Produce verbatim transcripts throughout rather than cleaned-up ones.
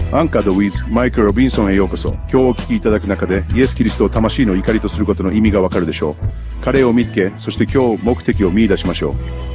アンカード with マイク・ロビンソンへようこそ。今日お聞きいただく中でイエス・キリストを魂の怒りとすることの意味がわかるでしょう。彼を見つけ、そして今日目的を見出しましょう。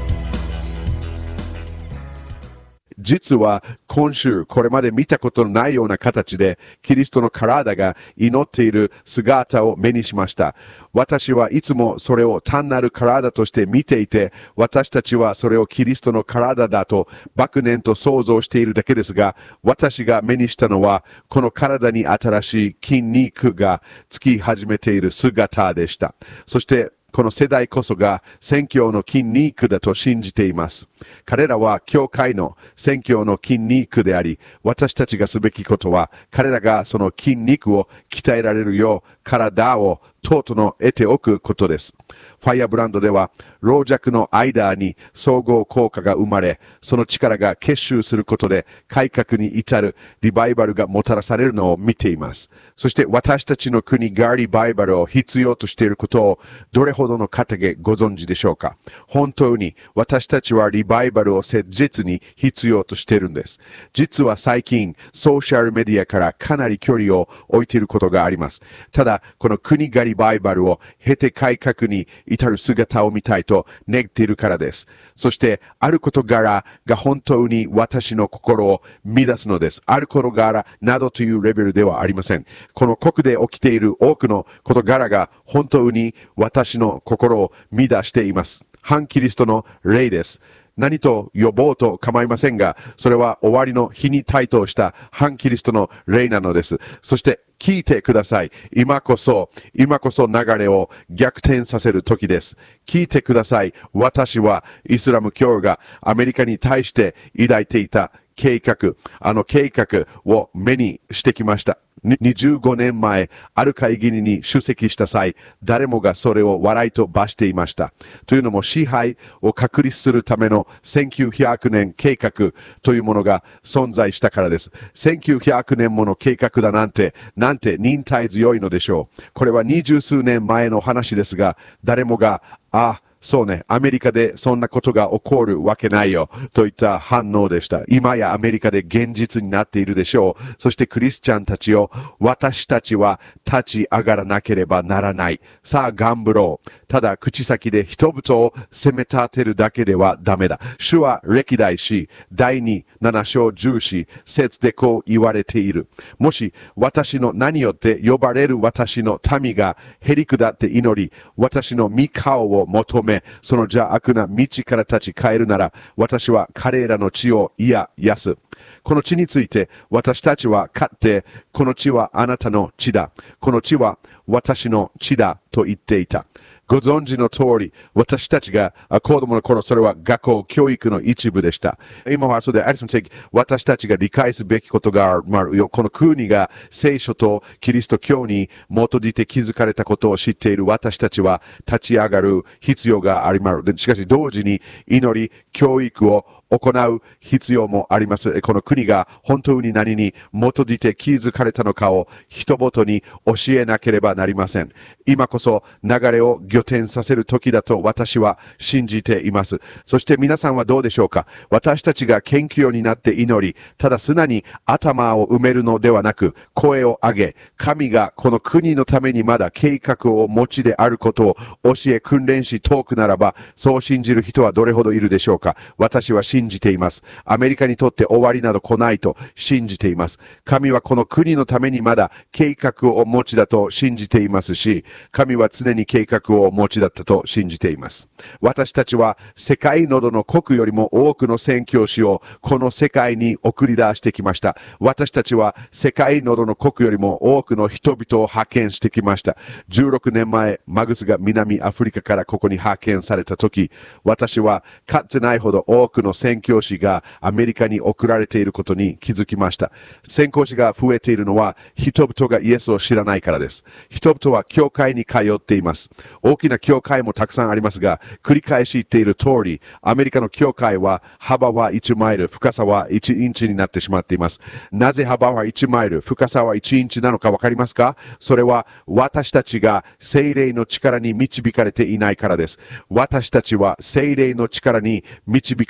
実は今週これまで見たことのないような形でキリストの体が祈っている姿を目にしました。私はいつもそれを単なる体として見ていて、私たちはそれをキリストの体だと漠然と想像しているだけですが、私が目にしたのはこの体に新しい筋肉がつき始めている姿でした。そしてこの世代こそが宣教の筋肉だと信じています。彼らは教会の宣教の筋肉であり、私たちがすべきことは彼らがその筋肉を鍛えられるよう体をとうとの得ておくことです。ファイアブランドでは老若の間に総合効果が生まれ、その力が結集することで改革に至るリバイバルがもたらされるのを見ています。そして私たちの国がリバイバルを必要としていることをどれほどの方がご存知でしょうか。本当に私たちはリバイバルを切実に必要としているんです。実は最近ソーシャルメディアからかなり距離を置いていることがあります。ただこの国がリバイバルを経て改革に至る姿を見たいと願っているからです。そしてある事柄が本当に私の心を乱すのです。ある事柄などというレベルではありません。この国で起きている多くの事柄が本当に私の心を乱しています。反キリストの霊です。何と呼ぼうと構いませんが、それは終わりの日に対等した反キリストの霊なのです。そして聞いてください。今こそ、今こそ流れを逆転させる時です。聞いてください。私はイスラム教がアメリカに対して抱いていた計画、あの計画を目にしてきました。にじゅうごねんまえ、ある会議に出席した際、誰もがそれを笑いと罰していました。というのも支配を確立するためのせんきゅうひゃくねん計画というものが存在したからです。せんきゅうひゃくねんもの計画だなんて、なんて忍耐強いのでしょう。これは二十数年前の話ですが、誰もが、あ、そうね、アメリカでそんなことが起こるわけないよ、といった反応でした。今やアメリカで現実になっているでしょう。そしてクリスチャンたちを、私たちは立ち上がらなければならない。さあ頑張ろう。ただ口先で人々を責め立てるだけではダメだ。主は歴代史だいになな章じゅうし節でこう言われている。もし私の名によって呼ばれる私の民がへりくだって祈り、私の御顔を求め、その邪悪な道から立ち返るなら、私は彼らの血を癒す。この血について私たちは勝って、この血はあなたの血だ、この血は私の血だと言っていた。ご存知の通り、私たちが子供の頃、それは学校教育の一部でした。今はそれで、ありすぎて、私たちが理解すべきことがある、まあ、この国が聖書とキリスト教に基づいて築かれたことを知っている私たちは立ち上がる必要があります。しかし同時に祈り、教育を行う必要もあります。この国が本当に何に基づいて築かれたのかを人々に教えなければなりません。今こそ流れを逆転させる時だと私は信じています。そして皆さんはどうでしょうか。私たちが謙虚になって祈り、ただ素直に頭を埋めるのではなく、声を上げ、神がこの国のためにまだ計画をお持ちであることを教え訓練し遠くならば、そう信じる人はどれほどいるでしょうか。私は信じています。アメリカにとって終わりなど来ないと信じています。神はこの国のためにまだ計画をお持ちだと信じていますし、神は常に計画をお持ちだったと信じています。私たちは世界などの国よりも多くの宣教師をこの世界に送り出してきました。私たちは世界などの国よりも多くの人々を派遣してきました。じゅうろくねんまえ、マグスが南アフリカからここに派遣された時、私はかつてないほど多くの宣教師がアメリカに送られていることに気づきました。宣教師が増えているのは人々がイエスを知らないからです。人々は教会に通っています。大きな教会もたくさんありますが、繰り返し言っている通り、アメリカの教会は幅はいちマイル、深さはいちインチになってしまっています。なぜ幅は1マイル、深さはいちインチなのかわかりますか？それは私たちが聖霊の力に導かれていないからです。私たちは聖霊の力に導かれなければ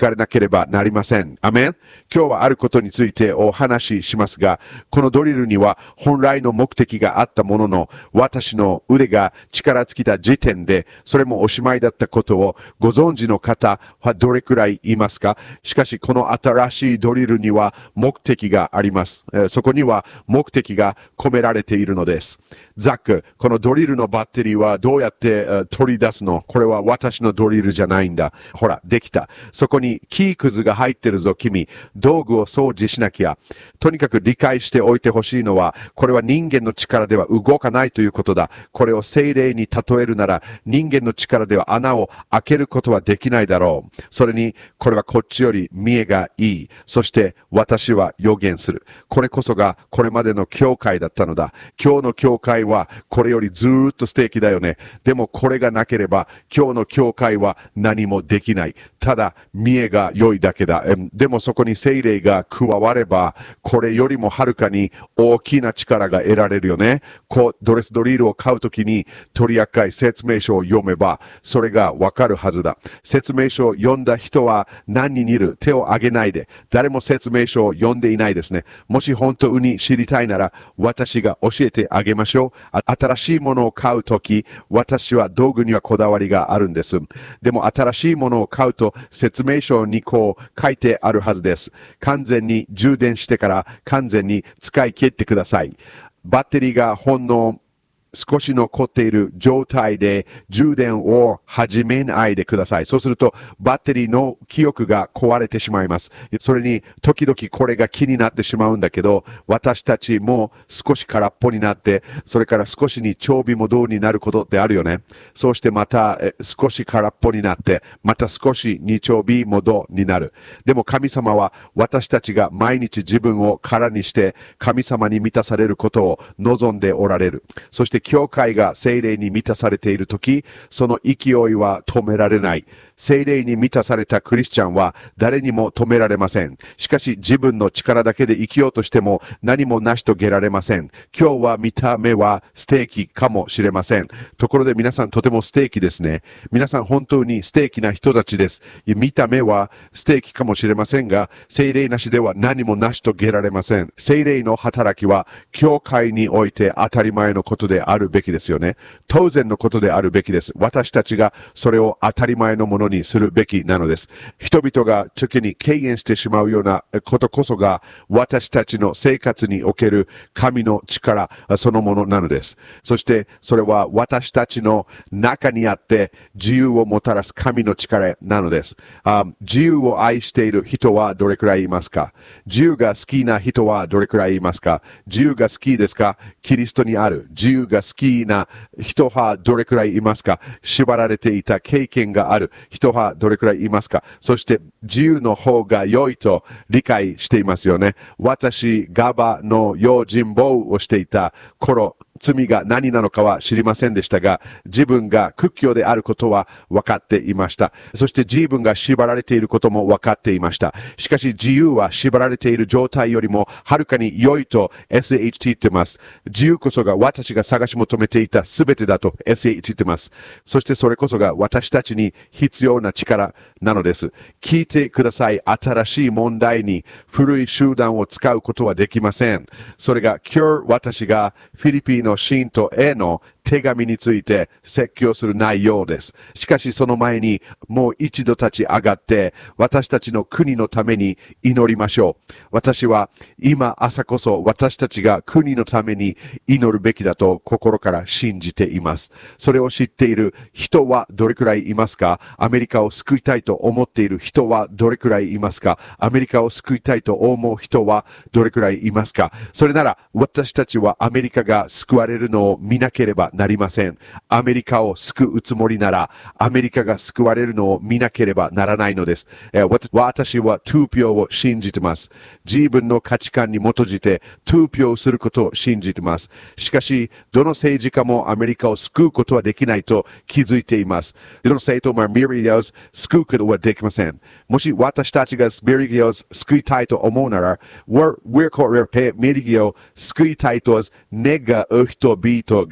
ればなりません。アメン。今日はあることについてお話ししますが、このドリルには本来の目的があったものの、私の腕が力尽きた時点で、それもおしまいだったことをご存知の方はどれくらいいますか？しかし、この新しいドリルには目的があります。そこには目的が込められているのです。ザック、このドリルのバッテリーはどうやって取り出すの？これは私のドリルじゃないんだ。ほら、できた。そこにキーくずが入ってるぞ、君。道具を掃除しなきゃ。とにかく理解しておいてほしいのは、これは人間の力では動かないということだ。これを精霊に例えるなら、人間の力では穴を開けることはできないだろう。それに、これはこっちより見えがいい。そして私は予言する。これこそがこれまでの教会だったのだ。今日の教会はこれよりずーっと素敵だよね。でもこれがなければ今日の教会は何もできない。ただ見えが良いだけだ。でもそこに聖霊が加われば、これよりもはるかに大きな力が得られるよね。こうドレスドリルを買うときに取り扱い説明書を読めばそれがわかるはずだ。説明書を読んだ人は何人いる？手を挙げないで。誰も説明書を読んでいないですね。もし本当に知りたいなら私が教えてあげましょう。新しいものを買うとき、私は道具にはこだわりがあるんです。でも新しいものを買うと説明書にこう書いてあるはずです。完全に充電してから完全に使い切ってください。バッテリーがほんの少し残っている状態で充電を始めないでください。そうするとバッテリーの記憶が壊れてしまいます。それに時々これが気になってしまうんだけど、私たちも少し空っぽになって、それから少しに長尾も銅になることってあるよね。そうしてまた少し空っぽになって、また少しに長尾も銅になる。でも神様は私たちが毎日自分を空にして神様に満たされることを望んでおられる。そして教会が聖霊に満たされているとき、その勢いは止められない。聖霊に満たされたクリスチャンは誰にも止められません。しかし自分の力だけで生きようとしても何も成し遂げられません。今日は見た目はステーキかもしれません。ところで皆さんとてもステーキですね。皆さん本当にステーキな人たちです。見た目はステーキかもしれませんが、聖霊なしでは何も成し遂げられません。聖霊の働きは教会において当たり前のことであるべきですよね。当然のことであるべきです。私たちがそれを当たり前のものにするべきなのです。人々が時に敬遠してしまうようなことこそが私たちの生活における神の力そのものなのです。そしてそれは私たちの中にあって自由をもたらす神の力なのです。あ、自由を愛している人はどれくらいいますか？自由が好きな人はどれくらいいますか？自由が好きですか？キリストにある自由が好きな人はどれくらいいますか？縛られていた経験がある人はどれくらいいますか？そして自由の方が良いと理解していますよね。私、ガバの用心棒をしていた頃、罪が何なのかは知りませんでしたが、自分が屈強であることは分かっていました。そして自分が縛られていることも分かっていました。しかし自由は縛られている状態よりもはるかに良いと エスエイチティー 言ってます。自由こそが私が探し求めていた全てだと エスエイチティー 言ってます。そしてそれこそが私たちに必要な力なのです。聞いてください。新しい問題に古い集団を使うことはできません。それが今日私がフィリピンの信徒への手紙について説教する内容です。しかしその前にもう一度立ち上がって私たちの国のために祈りましょう。私は今朝こそ私たちが国のために祈るべきだと心から信じています。それを知っている人はどれくらいいますか？アメリカを救いたいと思っている人はどれくらいいますか？アメリカを救いたいと思う人はどれくらいいますか？それなら私たちはアメリカが救われるのを見なければなりません。アメリカを救うつもりならアメリカが救われるのを見なければならないのです。えー、私は投票を信じてます。自分の価値観に基づいて投票することを信じてます。しかしどの政治家もアメリカを救うことはできないと気づいています。どの政党もアメリカを救うことはできません。もし私たちがアメリカを救いたいと思うなら、we're, we're アメリカを救いたいと願う人々がいます。 。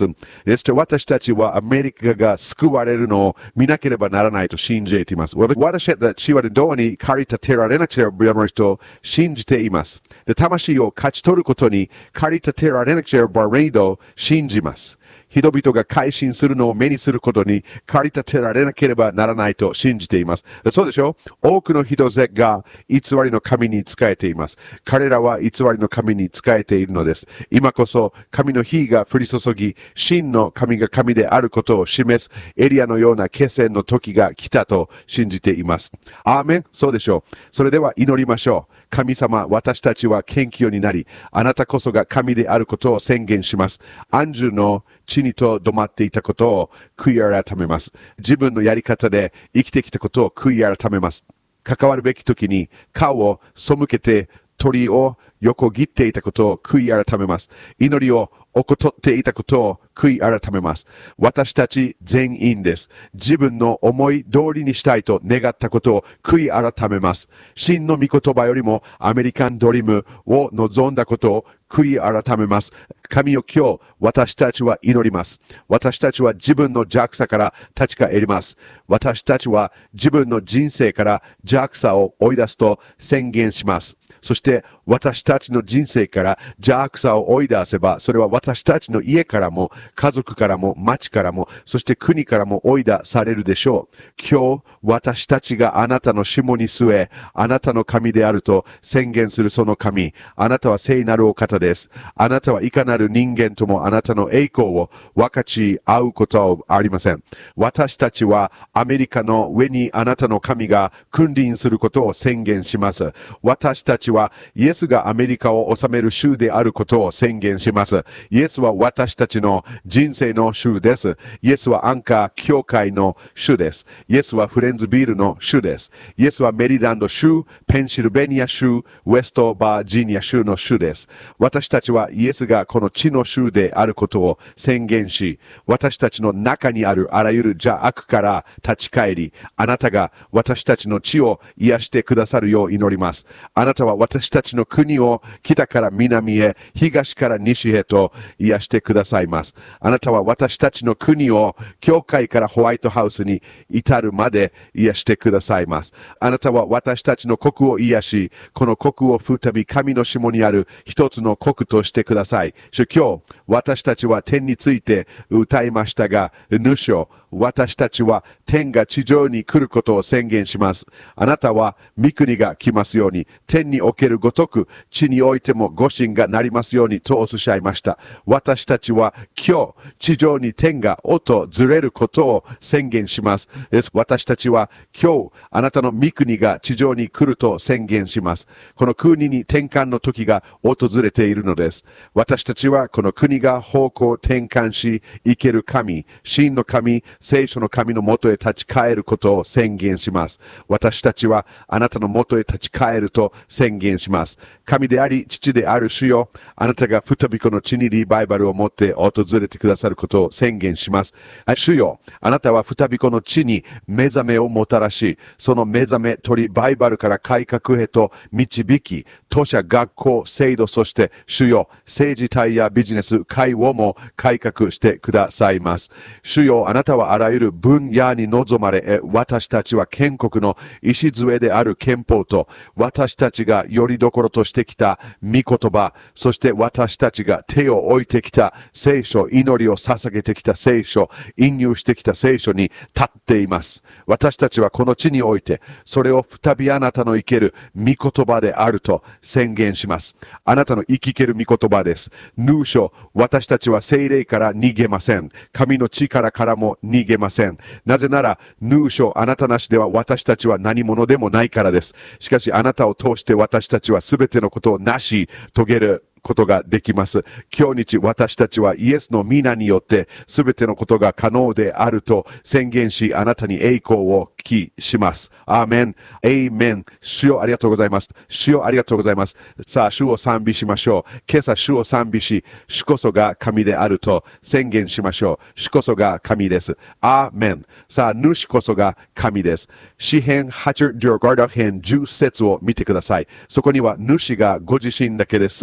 そして私たちはアメリカが救われるのを見なければならないと信じています。私たちはどうに駆り立てられなければならないと信じています。で、魂を勝ち取ることに駆り立てられなければならないと信じます。人々が改心するのを目にすることに駆り立てられなければならないと信じています。そうでしょう？多くの人が偽りの神に仕えています。彼らは偽りの神に仕えているのです。今こそ神の火が降り注ぎ、真の神が神であることを示すエリアのような決戦の時が来たと信じています。アーメン。そうでしょう。それでは祈りましょう。神様、私たちは謙虚になり、あなたこそが神であることを宣言します。安住の地にとどまっていたことを悔い改めます。自分のやり方で生きてきたことを悔い改めます。関わるべき時に顔を背けて鳥を横切っていたことを悔い改めます。祈りを怠っていたことを悔い改めます。私たち全員です。自分の思い通りにしたいと願ったことを悔い改めます。真の御言葉よりもアメリカンドリームを望んだことを悔い改めます。神よ、今日私たちは祈ります。私たちは自分の邪悪さから立ち返ります。私たちは自分の人生から邪悪さを追い出すと宣言します。そして私たちの人生から邪悪さを追い出せば、それは私たちの家からも家族からも町からも、そして国からも追い出されるでしょう。今日私たちがあなたの下に据え、あなたの神であると宣言するその神、あなたは聖なるお方です。あなたはいかなる人間ともあなたの栄光を分かち合うことはありません。私たちはアメリカの上にあなたの神が君臨することを宣言します。私たちはイエスがアメリカを治める主であることを宣言します。イエスは私たちの人生の主です。イエスはアンカー教会の主です。イエスはフレンズビールの主です。イエスはメリーランド州、ペンシルベニア州、ウェストバージニア州の主です。私たちはイエスがこの地の主であることを宣言し、私たちの中にあるあらゆる邪悪から立ち返り、あなたが私たちの地を癒してくださるよう祈ります。あなたは私たちの国を北から南へ、東から西へと癒してくださいます。あなたは私たちの国を教会からホワイトハウスに至るまで癒してくださいます。あなたは私たちの国を癒し、この国を再び神の下にある一つの国としてください。今日私たちは天について歌いましたが、主よ、私たちは天が地上に来ることを宣言します。あなたは御国が来ますように、天におけるごとく地においてもご神がなりますようにとおっしゃいました。私たちは今日地上に天が訪れることを宣言します。私たちは今日あなたの御国が地上に来ると宣言します。この国に転換の時が訪れているのです。私たちはこの国が方向転換し生ける神、真の神、聖書の神のもとへ立ち返ることを宣言します。私たちはあなたのもとへ立ち返ると宣言します。神であり父である主よ、あなたが再びこの地にリバイバルを持って訪れてくださることを宣言します。主よ、あなたは再びこの地に目覚めをもたらし、その目覚めとリバイバルから改革へと導き、都社、学校、制度、そして主よ、政治体やビジネス、会をも改革してくださいます。主よ、あなたはあらゆる分野に望まれ、私たちは建国の礎である憲法と、私たちがよりどころとしてきた御言葉、そして私たちが手を置いてきた聖書、祈りを捧げてきた聖書、引入してきた聖書に立っています。私たちはこの地において、それを再びあなたの生ける御言葉であると宣言します。あなたの生きける御言葉です。ヌーショ、私たちは聖霊から逃げません。神の力からも逃げません。なぜなら、ヌーショ、あなたなしでは私たちは何者でもないからです。しかしあなたを通して私たちはすべてのことをなし遂げることができます。今日日私たちはイエスの皆によってすべてのことが可能であると宣言し、あなたに栄光を帰します。アーメン。エイメン。主よありがとうございます。主よありがとうございます。さあ、主を賛美しましょう。今朝主を賛美し、主こそが神であると宣言しましょう。主こそが神です。アーメン。さあ、主こそが神です。詩編はちじゅうご編じゅっ節を見てください。そこには主がご自身だけで全てを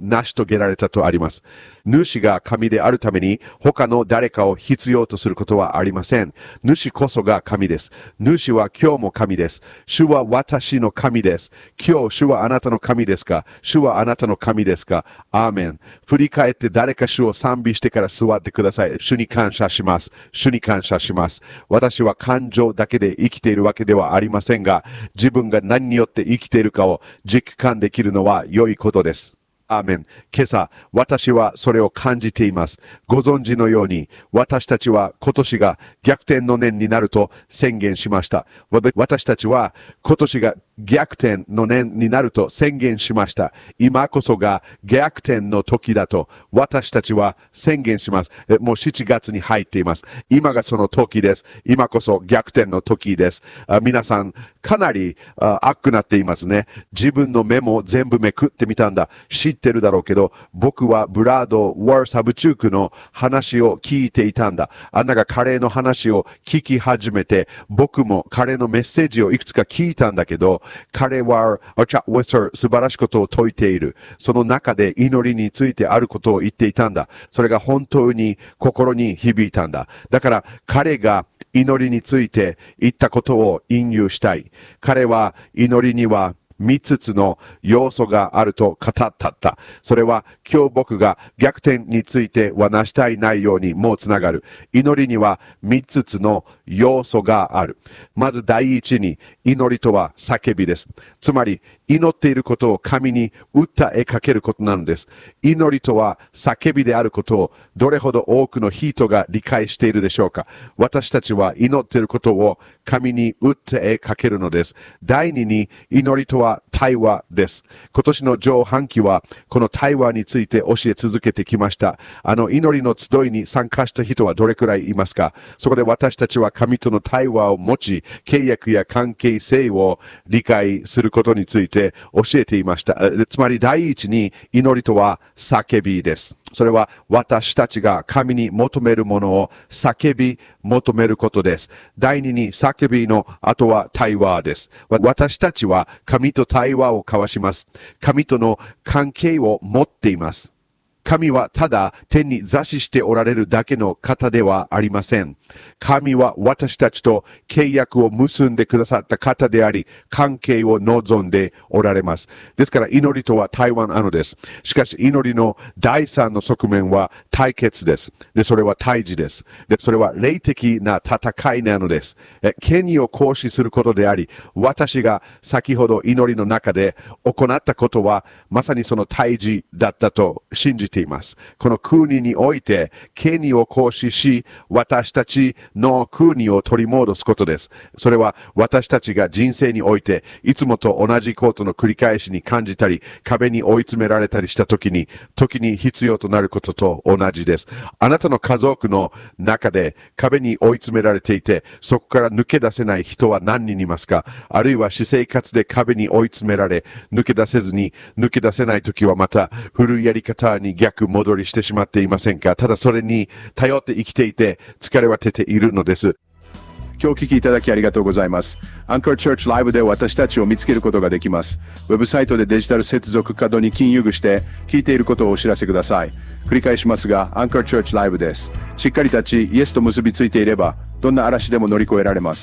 成し遂げられたとあります。主が神であるために他の誰かを必要とすることはありません。主こそが神です。主は今日も神です。主は私の神です。今日主はあなたの神ですか？主はあなたの神ですか？アーメン。振り返って誰か主を賛美してから座ってください。主に感謝します。主に感謝します。私は感情だけで生きているわけではありませんが、自分が何によって生きているかを実感できるのは良いことです。アーメン。今朝、私はそれを感じています。ご存知のように、私たちは今年が逆転の年になると宣言しました。私たちは今年が逆転の年になると宣言しました。今こそが逆転の時だと私たちは宣言します。もうしちがつに入っています。今がその時です。今こそ逆転の時です。皆さん、かなり悪くなっていますね。自分のメモを全部めくってみたんだ。知ってるだろうけど、僕はブラード・ワー・サブチュークの話を聞いていたんだ。あんなが彼の話を聞き始めて、僕も彼のメッセージをいくつか聞いたんだけど、彼は素晴らしいことを説いている。その中で祈りについてあることを言っていたんだ。それが本当に心に響いたんだ。だから彼が祈りについて言ったことを引用したい。彼は祈りには三つの要素があると語ったった。それは今日僕が逆転について話したい内容にもつながる。祈りには三つの要素がある。まず第一に、祈りとは叫びです。つまり、祈っていることを神に訴えかけることなのです。祈りとは叫びであることをどれほど多くの人が理解しているでしょうか。私たちは祈っていることを神に訴えかけるのです。第二に、祈りとは対話です。今年の上半期はこの対話について教え続けてきました。あの祈りの集いに参加した人はどれくらいいますか？そこで私たちは神との対話を持ち、契約や関係性を理解することについて教えていました。つまり第一に、祈りとは叫びです。それは私たちが神に求めるものを叫び求めることです。第二に、叫びの後は対話です。私たちは神と対話を交わします。神との関係を持っています。神はただ天に座ししておられるだけの方ではありません。神は私たちと契約を結んでくださった方であり、関係を望んでおられます。ですから祈りとは対話なのです。しかし祈りの第三の側面は対決です。で、それは対峙です。で、それは霊的な戦いなのです。え、権威を行使することであり、私が先ほど祈りの中で行ったことは、まさにその対峙だったと信じています。この国において権威を行使し、私たちの国を取り戻すことです。それは私たちが人生においていつもと同じことの繰り返しに感じたり、壁に追い詰められたりした時に、時に必要となることと同じです。あなたの家族の中で壁に追い詰められていて、そこから抜け出せない人は何人いますか？あるいは私生活で壁に追い詰められ、抜け出せずに、抜け出せない時はまた古いやり方に逆戻りしてしまっていませんか？ただそれに頼って生きていて疲れは出ているのです。 今日お聞きいただきありがとうございます。アンカーチャーチライブで私たちを見つけることができます。ウェブサイトでデジタル接続カードに金融して聞いていることをお知らせください。繰り返しますが、アンカーチャーチライブです。しっかり立ち、イエスと結びついていれば、どんな嵐でも乗り越えられます。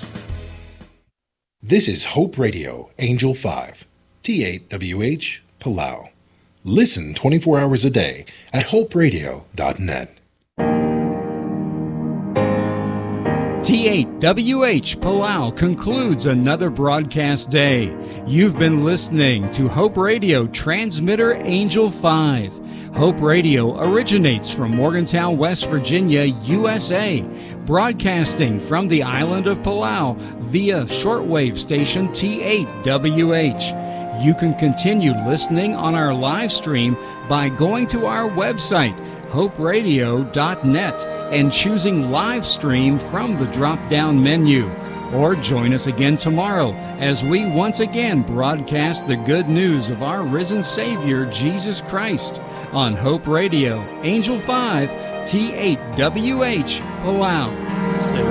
This is Hope Radio, Angel five, T eight W H, Palau. Listen twenty-four hours a day at hope radio dot net. T eight W H Palau concludes another broadcast day. You've been listening to Hope Radio Transmitter Angel five. Hope Radio originates from Morgantown, West Virginia, U S A, broadcasting from the island of Palau via shortwave station T eight W H. You can continue listening on our live stream by going to our website, hope radio dot net, and choosing live stream from the drop-down menu. Or join us again tomorrow as we once again broadcast the good news of our risen Savior, Jesus Christ, on Hope Radio, Angel five, T eight W H, Palau.